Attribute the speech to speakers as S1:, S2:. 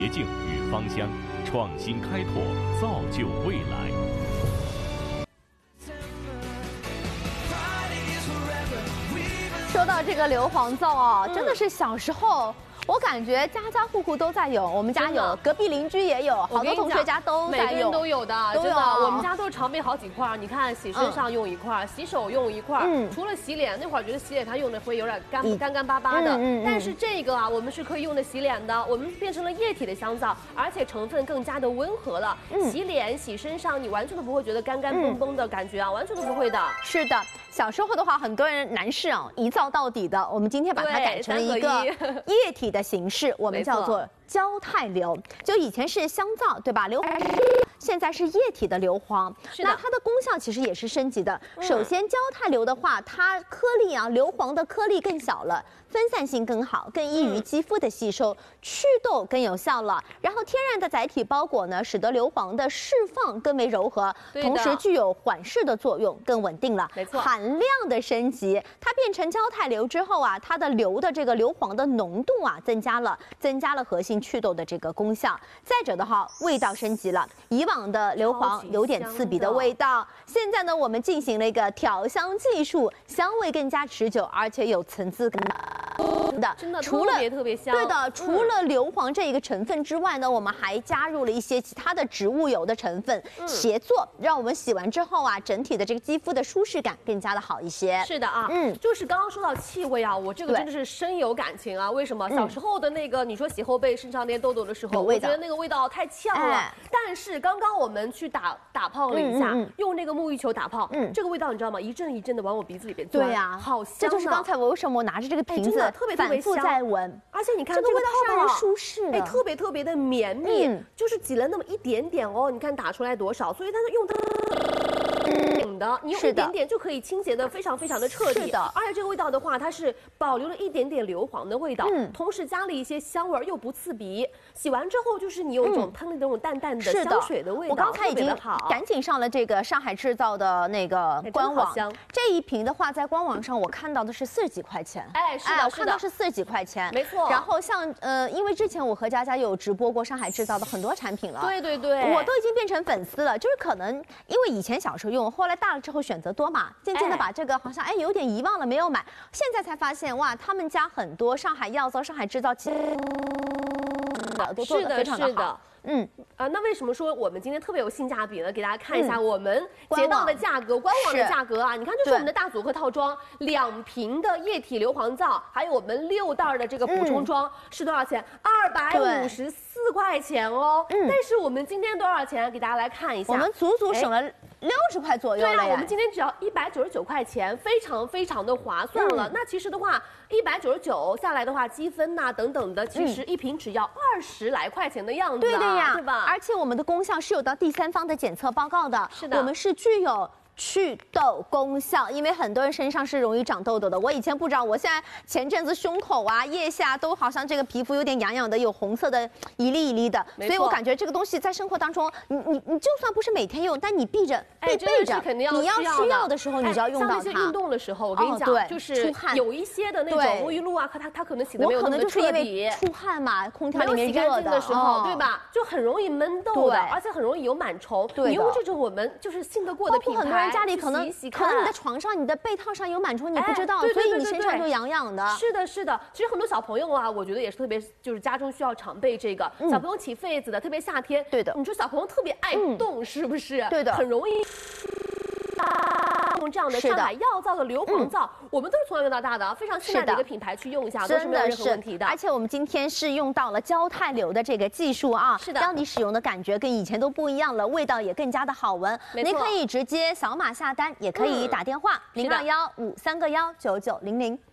S1: 捷径与芳香，创新开拓，造就未来。
S2: 说到这个硫磺皂啊，真的是小时候。我感觉家家户户都在有，我们家有，隔壁邻居也有，好多同学家都在有，
S3: 每个人都有的，
S2: 都有。
S3: 我们家都是常备好几块，你看洗身上用一块，洗手用一块。除了洗脸，那会儿觉得洗脸它用的会有点干巴巴的，但是这个啊，我们是可以用的洗脸的，我们变成了液体的香皂，而且成分更加的温和了。洗脸、洗身上，你完全都不会觉得干嘣嘣的感觉啊，完全都不会的。
S2: 是的，小时候的话，很多人男士啊一皂到底的，我们今天把它改成了一个液体的形式，我们叫做胶肽硫。就以前是香皂，对吧？硫磺。现在是液体的硫磺，那它的功效其实也是升级的。首先，胶肽硫的话，它颗粒啊，硫磺的颗粒更小了，分散性更好，更易于肌肤的吸收，祛痘更有效了。然后，天然的载体包裹呢，使得硫磺的释放更为柔和，同时具有缓释的作用，更稳定了。
S3: 没错，
S2: 含量的升级，它变成胶肽硫之后啊，它的硫的这个硫磺的浓度啊增加了核心祛痘的这个功效。再者的话，味道升级了，以往的硫磺有点刺鼻的味道，现在呢，我们进行了一个调香技术，香味更加持久，而且有层次感的。
S3: 真的
S2: 除了
S3: 特别香。
S2: 对的，除了硫磺这一个成分之外呢，我们还加入了一些其他的植物油的成分协作，让我们洗完之后啊，整体的这个肌肤的舒适感更加的好一些。
S3: 是的啊，就是刚刚说到气味啊，我这个真的是深有感情啊。为什么？小时候的那个，你说洗后背、身上那些痘痘的时候，我觉得那个味道太呛了。但是刚刚我们去打泡了一下，用那个沐浴球打泡，这个味道你知道吗？一阵一阵的往我鼻子里边钻。对呀，好香。
S2: 这就是刚才我为什么我拿着这个瓶子反复在闻，
S3: 而且你看
S2: 这个味道是让人
S3: 舒
S2: 适的，
S3: 特别的绵密，就是挤了那么一点点哦。你看打出来多少，所以它是用的。你用一点点就可以清洁的非常的彻底，而且这个味道的话，它是保留了一点点硫磺的味道，同时加了一些香味又不刺鼻。洗完之后就是你有一种喷的那种淡淡的香水的味道，
S2: 我刚才已经赶紧上了这个上海制造的那个官网，这一瓶的话在官网上我看到的是40几块钱，我看到是40几块钱，
S3: 没错。
S2: 然后像因为之前我和佳佳有直播过上海制造的很多产品了，
S3: 对，
S2: 我都已经变成粉丝了，就是可能因为以前小时候用，后来大了之后选择多嘛，渐渐的把这个好像有点遗忘了，没有买，现在才发现哇，他们家很多上海药皂、上海制造其实都做得非常的好。
S3: 那为什么说我们今天特别有性价比呢？给大家看一下我们节到的价格，官网的价格啊，你看这是我们的大组合套装，2瓶的液体硫磺皂，还有我们6袋的这个补充装，是多少钱？254块钱哦。但是我们今天多少钱？给大家来看一下，
S2: 我们足足省了60块左右了。
S3: 对啊，我们今天只要199块钱，非常的划算了。那其实的话，199下来的话，积分呐等等的，其实一瓶只要20来块钱的样子。
S2: 对的呀，
S3: 对吧？
S2: 而且我们的功效是有到第三方的检测报告的，
S3: 是的，
S2: 我们是具有祛痘功效，因为很多人身上是容易长痘痘的。我以前不知道，我现在前阵子胸口啊、腋下都好像这个皮肤有点痒痒的，有红色的一粒一粒的，所以我感觉这个东西在生活当中，你就算不是每天用，但你背着，你要需要的时候，你就要用到它。
S3: 像那些运动的时候，我跟你讲，就是出汗，有一些的那种沐浴露啊，它可能洗的没有那么彻底，
S2: 出汗嘛，空调里面热
S3: 的时候，对吧？就很容易闷痘的，而且很容易有螨虫。你用这种我们就是信得过的品牌。
S2: 家里可能你的床上、你的被套上有螨虫，你不知道，所以你身上就痒痒的。
S3: 是的。其实很多小朋友啊，我觉得也是特别，就是家中需要常备这个。小朋友起痱子的，特别夏天。
S2: 对的。
S3: 你说小朋友特别爱动，是不是？
S2: 对的。
S3: 很容易。用这样的上海药皂的硫磺皂，我们都是从小用到大的，非常信赖的一个品牌去用一下，都是没有任何问题的。
S2: 而且我们今天是用到了胶肽硫的这个技术啊，
S3: 是的，
S2: 让你使用的感觉跟以前都不一样了，味道也更加的好闻。您可以直接扫码下单，也可以打电话0215319900。